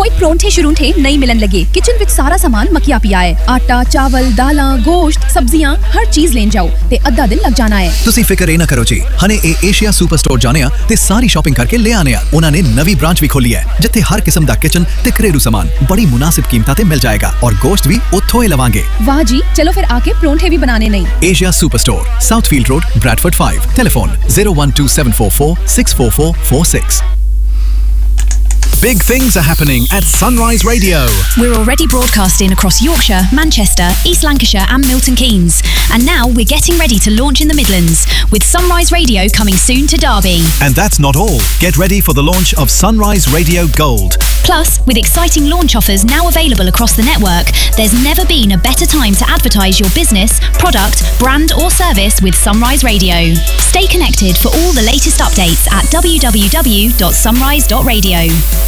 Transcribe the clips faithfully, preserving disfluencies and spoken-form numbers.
कोई परौंठे शरूंठे नहीं मिलन लगे किचन विच सारा सामान मकिया पिया है आटा चावल दालां गोश्त सब्जियां हर चीज लेन जाओ ते अद्धा दिन लग जाना है ਤੁਸੀਂ ਫਿਕਰ ਇਹ ਨਾ ਕਰੋ ਜੀ ਹਨੇ ਇਹ ਏਸ਼ੀਆ ਸੁਪਰ ਸਟੋਰ ਜਾਣੇ ਆ ਤੇ ਸਾਰੀ ਸ਼ਾਪਿੰਗ ਕਰਕੇ ਲੈ ਆਨੇ ਆ ਉਹਨਾਂ ਨੇ ਨਵੀਂ ਬ੍ਰਾਂਚ ਵੀ ਖੋਲੀ ਹੈ ਜਿੱਥੇ ਹਰ ਕਿਸਮ ਦਾ ਕਿਚਨ ਤੇ ਘਰੇਲੂ ਸਾਮਾਨ ਬੜੀ ਮੁਨਾਸਿਬ ਕੀਮਤਾਂ ਤੇ ਮਿਲ ਜਾਏਗਾ ਔਰ ਗੋਸ਼ਤ ਵੀ ਉੱਥੋਂ ਹੀ ਲਵਾਂਗੇ वाह जी चलो फिर आके परौंठे भी बनाने नहीं Asia super store साउथफील्ड road Bradford five telephone zero one two seven four four six four four four six Big things are happening at Sunrise Radio. We're already broadcasting across Yorkshire, Manchester, East Lancashire and Milton Keynes. And now we're getting ready to launch in the Midlands, with Sunrise Radio coming soon to Derby. And that's not all. Get ready for the launch of Sunrise Radio Gold. Plus, with exciting launch offers now available across the network, there's never been a better time to advertise your business, product, brand or service with Sunrise Radio. Stay connected for all the latest updates at w w w dot sunrise dot radio.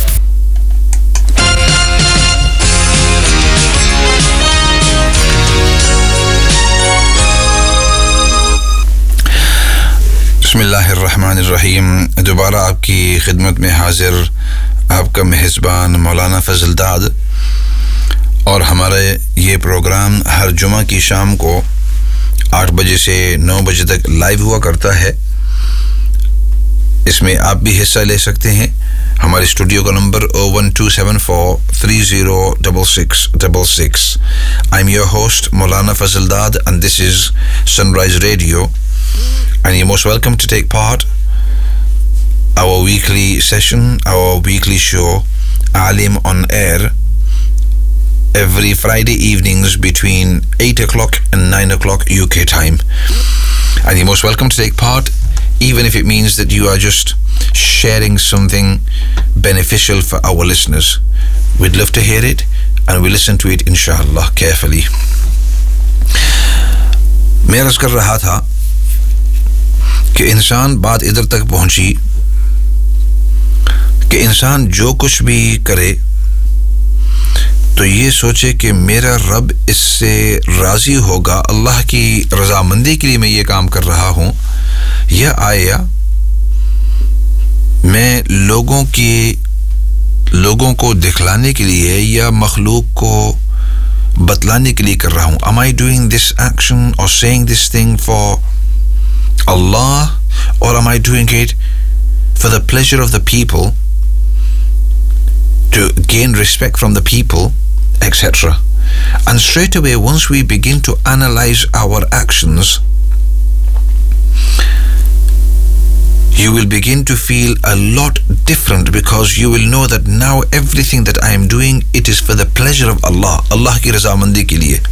बिस्मिल्लाहिर्रहमानिर्रहीम दोबारा आपकी खिदमत में हाजिर आपका मेज़बान मौलाना फजल दाद और हमारा ये प्रोग्राम हर जुमा की शाम को आठ बजे से नौ बजे तक लाइव हुआ करता है इसमें आप भी हिस्सा ले सकते हैं हमारे स्टूडियो का number oh one two seven four three zero six six six six I'm your host Maulana Fazal Dad and this is Sunrise Radio and you're most welcome to take part our weekly session our weekly show Alim on Air every Friday evenings between eight o'clock and nine o'clock U K time and you're most welcome to take part even if it means that you are just sharing something beneficial for our listeners. We'd love to hear it and we'll listen to it inshallah carefully. मैं अर्ज़ कर रहा था कि इंसान बात इधर तक पहुंची कि इंसान जो कुछ भी करे तो ये सोचे कि मेरा रब इससे राज़ी होगा अल्लाह की रज़ामंदी के लिए मैं ये काम कर रहा हूँ या आया मैं लोगों की लोगों को दिखलाने के लिए या मखलूक को बतलाने के लिए कर रहा हूँ am I doing this action or saying this thing for Allah or am I doing it for the pleasure of the people to gain respect from the people etc and straight away once we begin to analyze our actions you will begin to feel a lot different because you will know that now everything that I am doing it is for the pleasure of Allah Allah की रज़ामंदी के लिए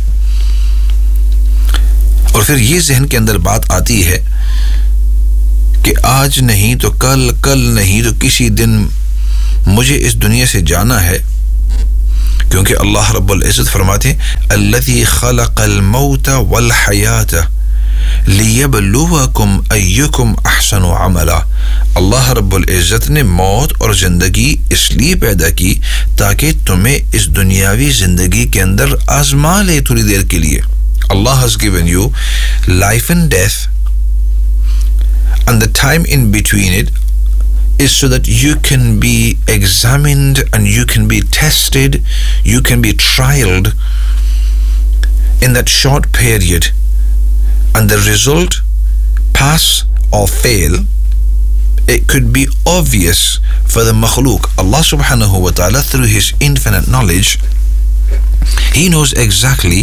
और फिर ये ज़हन के अंदर बात आती है कि आज नहीं तो कल कल नहीं तो किसी दिन मुझे इस दुनिया से जाना है क्योंकि अल्लाह रब्बुल इज़्ज़त फरमाते हैं अल्लज़ी खलक़ल मौत वल हयात लियबलुवकुम अय्युकुम अहसनु अमला अल्लाह रब्बुल इज़्ज़त ने मौत और ज़िंदगी इसलिए पैदा की ताकि तुम्हें इस दुनियावी ज़िंदगी के अंदर आज़मा ले थोड़ी देर के लिए Allah has given you life and death and the time in between it is so that you can be examined and you can be tested you can be trialed in that short period and the result pass or fail it could be obvious for the makhluk Allah subhanahu wa ta'ala through his infinite knowledge he knows exactly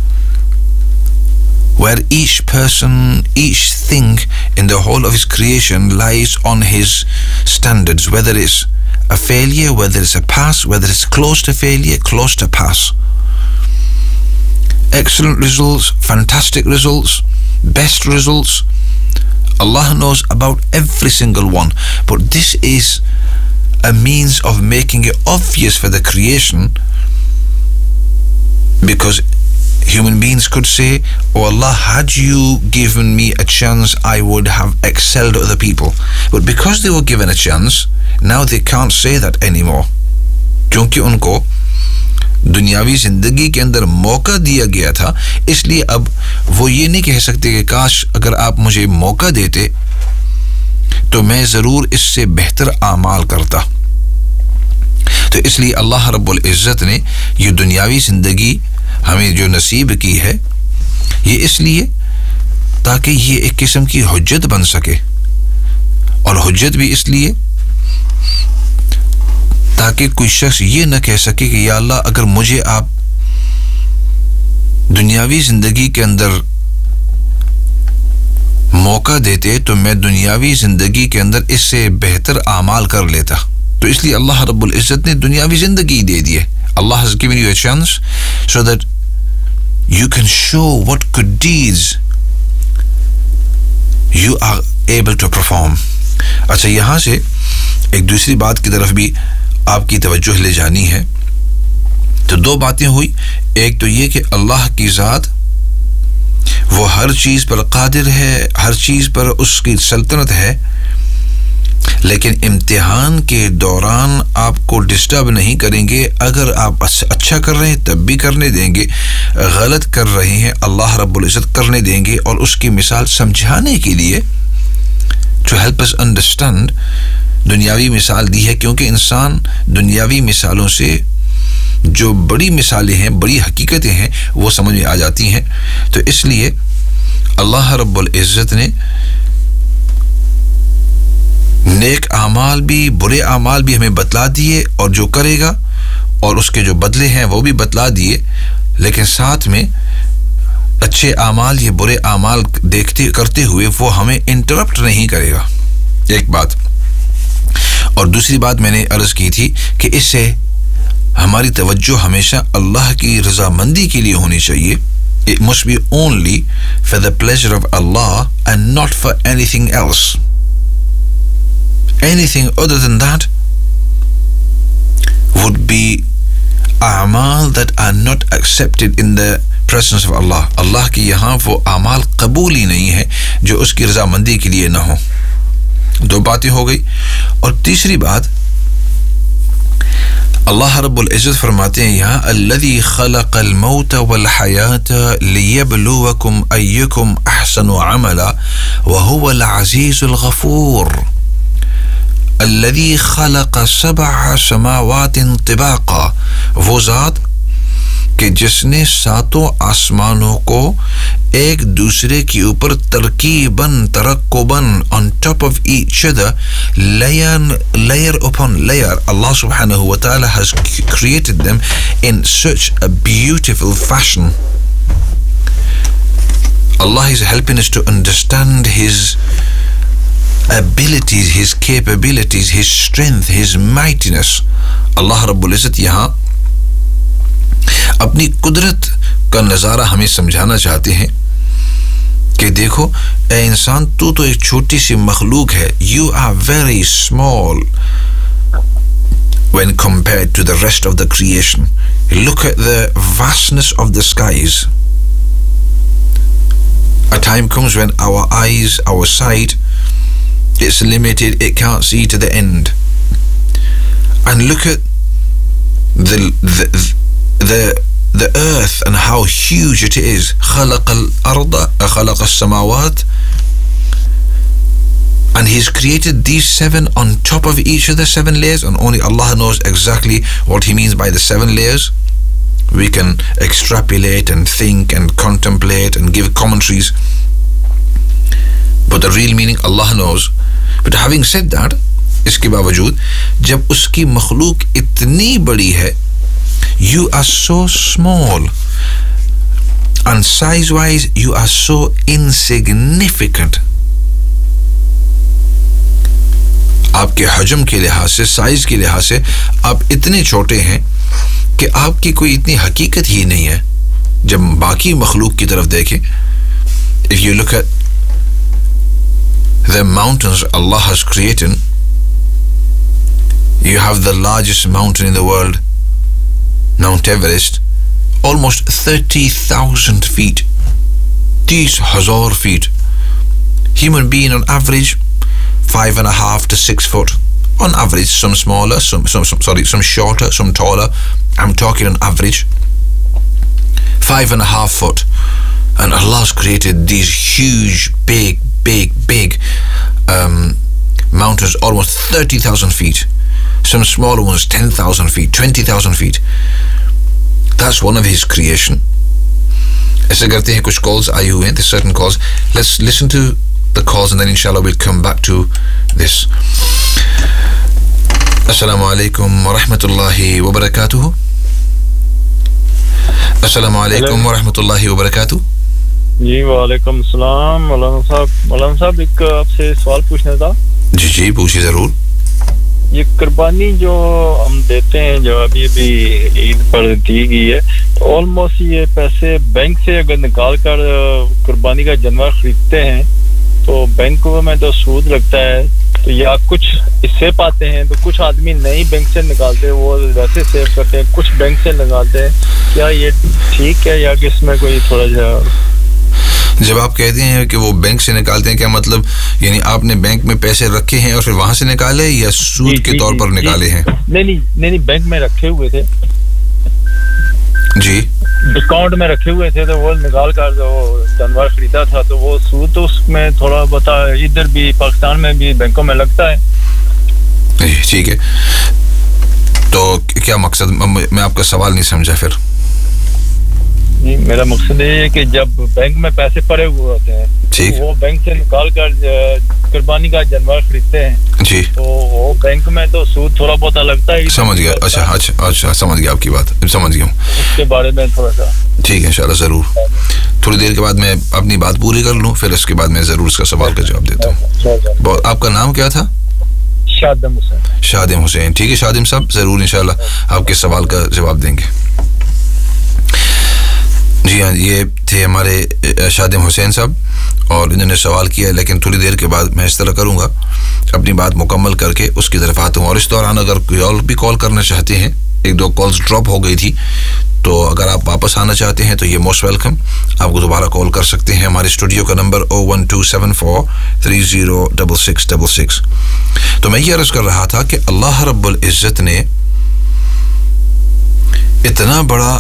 where each person each thing in the whole of his creation lies on his standards whether it's a failure whether it's a pass whether it's close to failure close to pass excellent results fantastic results best results Allah knows about every single one but this is a means of making it obvious for the creation because human beings could say oh Allah had you given me a chance I would have excelled other people but because they were given a chance now they can't say that anymore क्योंकि उनको दुनियावी जिंदगी के अंदर मौका दिया गया था इसलिए अब वो ये नहीं कह सकते कि काश अगर आप मुझे मौका देते तो मैं ज़रूर इससे बेहतर आमाल करता تو اس لیے اللہ رب العزت نے یہ دنیاوی زندگی ہمیں جو نصیب کی ہے یہ اس لیے تاکہ یہ ایک قسم کی حجت بن سکے, اور حجت بھی اس لیے تاکہ کوئی شخص یہ نہ کہہ سکے کہ یا اللہ اگر مجھے آپ دنیاوی زندگی کے اندر موقع دیتے تو میں دنیاوی زندگی کے اندر اس سے بہتر اعمال کر لیتا. تو اس لیے اللہ رب العزت نے دنیاوی زندگی دے دی ہے. Allah has given you a chance so that you can show what good deeds you are able to perform. اچھا, یہاں سے ایک دوسری بات کی طرف بھی آپ کی توجہ لے جانی ہے. تو دو باتیں ہوئی, ایک تو یہ کہ اللہ کی ذات وہ ہر چیز پر قادر ہے, ہر چیز پر اس کی سلطنت ہے, لیکن امتحان کے دوران آپ کو ڈسٹرب نہیں کریں گے. اگر آپ اچھا کر رہے ہیں تب بھی کرنے دیں گے, غلط کر رہے ہیں اللہ رب العزت کرنے دیں گے. اور اس کی مثال سمجھانے کے لیے to help us understand دنیاوی مثال دی ہے, کیونکہ انسان دنیاوی مثالوں سے جو بڑی مثالیں ہیں, بڑی حقیقتیں ہیں, وہ سمجھ میں آ جاتی ہیں. تو اس لیے اللہ رب العزت نے نیک اعمال بھی برے اعمال بھی ہمیں بتلا دیے, اور جو کرے گا اور اس کے جو بدلے ہیں وہ بھی بتلا دیے, لیکن ساتھ میں اچھے اعمال یہ برے اعمال دیکھتے کرتے ہوئے وہ ہمیں انٹرپٹ نہیں کرے گا. ایک بات. اور دوسری بات میں نے عرض کی تھی کہ اس سے ہماری توجہ ہمیشہ اللہ کی رضامندی کے لیے ہونی چاہیے. It must be only for the pleasure of Allah and not for anything else. Anything other than that would be a'mal that are not accepted in the presence of Allah. اللہ کی یہاں وہ اعمال قبول ہی نہیں ہے جو اس کی رضامندی کے لیے نہ ہو. دو باتیں ہو گئی. اور تیسری بات, اللہ رب العزت فرماتے ہیں یہاں الذی خلق الموت والحیات لیبلوکم ایکم احسن عملا وهو العزیز الغفور. الذی خلق سبع سماوات طباقا, وہ ذات کہ جس نے ساتوں آسمانوں کو ایک دوسرے کے اوپر ترکیباً ترکباً on top of each other, layer layer upon layer, Allah subhanahu wa ta'ala has created them in such a beautiful fashion. Allah is helping us to understand His abilities, His capabilities, His strength, His mightiness. Allah Rabbul Izzat یہاں اپنی قدرت کا نظارہ ہمیں سمجھانا چاہتے ہیں کہ دیکھو اے انسان, تو تو ایک چھوٹی سی مخلوق ہے. You are very small when compared to the rest of the creation. Look at the vastness of the skies. A time comes when our eyes, our sight, it's limited, it can't see to the end. And look at the the the the earth and how huge it is. خلق الأرض خلق السماوات, and He's created these seven on top of each other, seven layers, and only Allah knows exactly what He means by the seven layers. We can extrapolate and think and contemplate and give commentaries, but the real meaning Allah knows. But having said that, اس کے باوجود جب اس کی مخلوق اتنی بڑی ہے, you are so small and size wise you are so insignificant. آپ کے حجم کے لحاظ سے, سائز کے لحاظ سے آپ اتنے چھوٹے ہیں کہ آپ کی کوئی اتنی حقیقت ہی نہیں ہے. جب باقی مخلوق کی طرف دیکھیں, if you look at the mountains Allah has created, you have the largest mountain in the world, Mount Everest, almost thirty thousand feet, तीस हजार feet. Human being on average five and a half to six foot on average, some smaller, some, some, some sorry some shorter, some taller. I'm talking on average five and a half foot. And Allah's created these huge big big big um, mountains, almost thirty thousand feet. some smaller ones ten thousand feet, twenty thousand feet. That's one of his creation. ایسے کرتے ہیں کچھ calls آئی ہوئے ہیں, there's certain calls. Let's listen to the calls and then inshallah we'll come back to this. Assalamu alaikum wa rahmatullahi wa barakatuh. Assalamu alaikum wa rahmatullahi wa barakatuh. جی وعلیکم السلام مولانا صاحب. مولانا صاحب ایک آپ سے سوال پوچھنا تھا. جی جی پوچھیے ضرور. یہ قربانی جو ہم دیتے ہیں جو ابھی ابھی عید پر دی گئی ہے, آلموسٹ یہ پیسے بینک سے اگر نکال کر قربانی کا جانور خریدتے ہیں تو بینکوں میں تو سود لگتا ہے, تو یا کچھ اس سے پاتے ہیں, تو کچھ آدمی نہیں بینک سے نکالتے, وہ ویسے سیو کرتے ہیں, کچھ بینک سے نکالتے ہیں. کیا یہ ٹھیک ہے یا کہ اس میں کوئی تھوڑا سا؟ جب آپ کہتے ہیں کہ وہ بینک سے نکالتے ہیں, کیا مطلب یعنی آپ نے بینک میں پیسے رکھے ہیں اور پھر وہاں سے نکالے یا سود کے طور پر نکالے ہیں؟ نہیں نہیں نہیں بینک میں رکھے ہوئے تھے. جی ڈسکاؤنٹ میں رکھے ہوئے تھے تو وہ نکال کر وہ جانور خریدا تھا, تو وہ سود تو اس میں تھوڑا بتا ادھر بھی پاکستان میں بھی بینکوں میں لگتا ہے. جی ٹھیک ہے, تو کیا مقصد, میں آپ کا سوال نہیں سمجھا پھر. جی میرا مقصد یہ ہے کہ جب بینک میں پیسے پڑے ہوئے ہوتے ہیں وہ بینک سے نکال کر قربانی کا جانور خریدتے ہیں, جی تو وہ بینک میں تو سود تھوڑا بہت لگتا ہے. سمجھ گیا, اچھا اچھا اچھا سمجھ گیا آپ کی بات, سمجھ گیا ہوں. اس کے بارے میں تھوڑا سا ٹھیک ہے انشاءاللہ ضرور. تھوڑی دیر کے بعد میں اپنی بات پوری کر لوں, پھر اس کے بعد میں ضرور اس کا سوال کا جواب دیتا ہوں. آپ کا نام کیا تھا؟ شادم حسین. شادم حسین, ٹھیک ہے شادم صاحب, ضرور انشاءاللہ آپ کے سوال کا جواب دیں گے. جی ہاں, یہ تھے ہمارے شادم حسین صاحب اور انہوں نے سوال کیا, لیکن تھوڑی دیر کے بعد میں اس طرح کروں گا, اپنی بات مکمل کر کے اس کی طرف آتا ہوں. اور اس دوران اگر کوئی اور بھی کال کرنا چاہتے ہیں, ایک دو کالز ڈراپ ہو گئی تھی, تو اگر آپ واپس آنا چاہتے ہیں تو یہ موسٹ ویلکم, آپ کو دوبارہ کال کر سکتے ہیں. ہمارے اسٹوڈیو کا number O one to seven four three zero double six double six. تو میں یہ عرض کر رہا تھا کہ اللہ رب العزت نے اتنا بڑا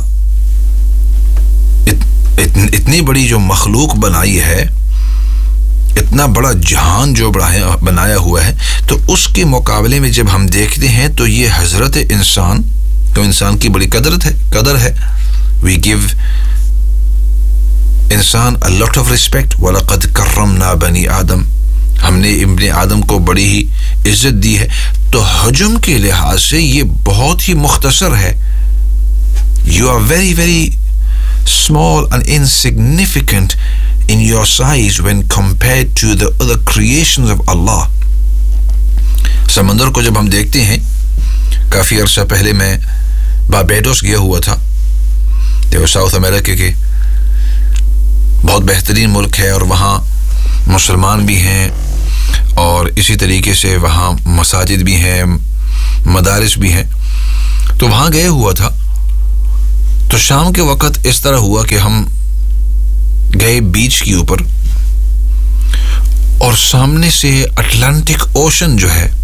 اتنی بڑی جو مخلوق بنائی ہے, اتنا بڑا جہان جو بنایا ہوا ہے, تو اس کے مقابلے میں جب ہم دیکھتے ہیں تو یہ حضرت انسان, تو انسان کی بڑی قدرت ہے قدر ہے. وی گیو انسان a lot of respect. وَلَقَدْ كَرَّمْنَا بَنِي آدم, ہم نے ابن آدم کو بڑی ہی عزت دی ہے. تو حجم کے لحاظ سے یہ بہت ہی مختصر ہے. You are very very small and insignificant in your size when compared to the other creations of Allah. سمندر کو جب ہم دیکھتے ہیں, کافی عرصہ پہلے میں باربیڈوس گیا ہوا تھا, جو ساؤتھ امریکہ کے بہت بہترین ملک ہے, اور وہاں مسلمان بھی ہیں اور اسی طریقے سے وہاں مساجد بھی ہیں, مدارس بھی ہیں. تو وہاں گئے ہوا تھا, تو شام کے وقت اس طرح ہوا کہ ہم گئے بیچ کے اوپر, اور سامنے سے اٹلانٹک اوشن جو ہے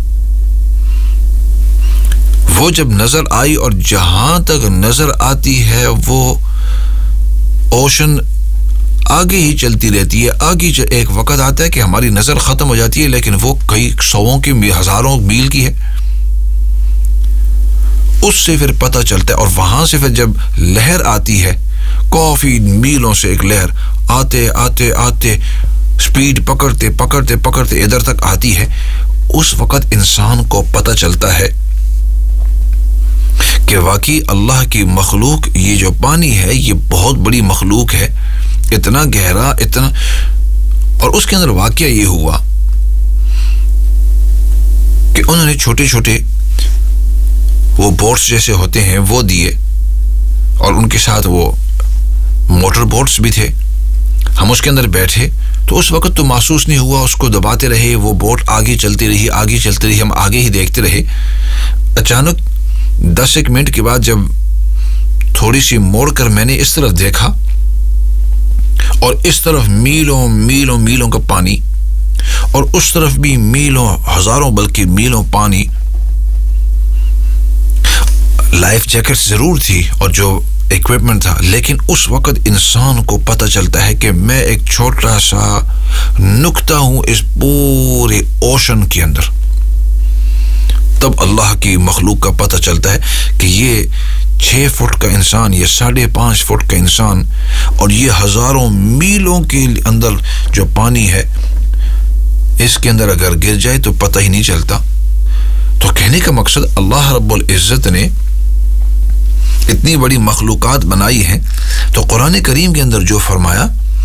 وہ جب نظر آئی, اور جہاں تک نظر آتی ہے وہ اوشن آگے ہی چلتی رہتی ہے. آگے ایک وقت آتا ہے کہ ہماری نظر ختم ہو جاتی ہے, لیکن وہ کئی سووں کی ہزاروں میل کی ہے. اس سے پھر پتہ چلتا ہے, اور وہاں سے پھر جب لہر آتی ہے, کافی میلوں سے ایک لہر آتے آتے آتے سپیڈ پکڑتے پکڑتے پکڑتے ادھر تک آتی ہے. اس وقت انسان کو پتہ چلتا ہے کہ واقعی اللہ کی مخلوق, یہ جو پانی ہے یہ بہت بڑی مخلوق ہے, اتنا گہرا, اتنا. اور اس کے اندر واقعہ یہ ہوا کہ انہوں نے چھوٹے چھوٹے وہ بوٹس جیسے ہوتے ہیں وہ دیے, اور ان کے ساتھ وہ موٹر بوٹس بھی تھے. ہم اس کے اندر بیٹھے تو اس وقت تو محسوس نہیں ہوا, اس کو دباتے رہے, وہ بوٹ آگے چلتی رہی آگے چلتی رہی ہم آگے ہی دیکھتے رہے. اچانک دس ایک منٹ کے بعد جب تھوڑی سی موڑ کر میں نے اس طرف دیکھا, اور اس طرف میلوں میلوں میلوں کا پانی, اور اس طرف بھی میلوں ہزاروں بلکہ میلوں پانی. لائف جیکٹ ضرور تھی اور جو ایکوپمنٹ تھا, لیکن اس وقت انسان کو پتہ چلتا ہے کہ میں ایک چھوٹا سا نقطہ ہوں اس پورے اوشن کے اندر. تب اللہ کی مخلوق کا پتہ چلتا ہے کہ یہ چھ فٹ کا انسان، یہ ساڑھے پانچ فٹ کا انسان، اور یہ ہزاروں میلوں کے اندر جو پانی ہے اس کے اندر اگر گر جائے تو پتہ ہی نہیں چلتا. تو کہنے کا مقصد اللہ رب العزت نے اتنی بڑی مخلوقات بنائی ہیں، تو قرآن کریم کے اندر جو فرمایا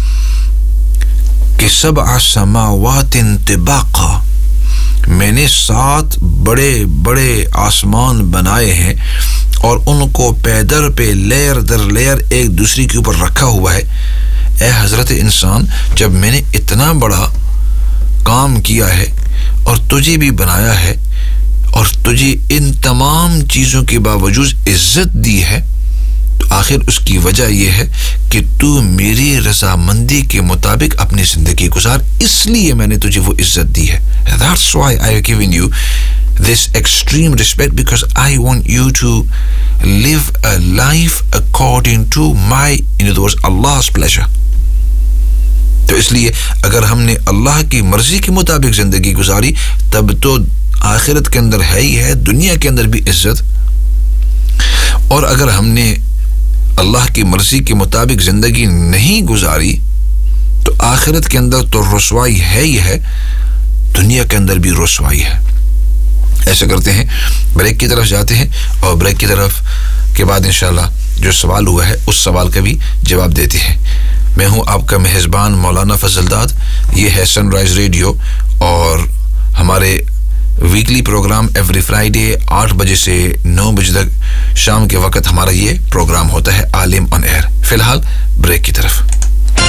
کہ سبع سماوات طباقا، میں نے سات بڑے بڑے آسمان بنائے ہیں اور ان کو پے در پہ لیئر در لیئر ایک دوسری کے اوپر رکھا ہوا ہے. اے حضرت انسان، جب میں نے اتنا بڑا کام کیا ہے اور تجھے بھی بنایا ہے اور تجھے ان تمام چیزوں کے باوجود عزت دی ہے، تو آخر اس کی وجہ یہ ہے کہ تو میری رضامندی کے مطابق اپنی زندگی گزار، اس لیے میں نے تجھے وہ عزت دی ہے. That's why I have given you this extreme respect, because I want you to live a life according to my, in other words, Allah's pleasure. تو اس لیے اگر ہم نے اللہ کی مرضی کے مطابق زندگی گزاری تب تو آخرت کے اندر ہے ہی ہے، دنیا کے اندر بھی عزت. اور اگر ہم نے اللہ کی مرضی کے مطابق زندگی نہیں گزاری تو آخرت کے اندر تو رسوائی ہے ہی ہے، دنیا کے اندر بھی رسوائی ہے. ایسا کرتے ہیں، بریک کی طرف جاتے ہیں اور بریک کی طرف کے بعد انشاءاللہ جو سوال ہوا ہے اس سوال کا بھی جواب دیتے ہیں. میں ہوں آپ کا میزبان مولانا فضل داد. یہ ہے سن رائز ریڈیو اور ہمارے ویکلی پروگرام ایوری فرائیڈے آٹھ بجے سے نو بجے تک شام کے وقت ہمارا یہ پروگرام ہوتا ہے عالم آن ایئر. فی الحال بریک کی طرف.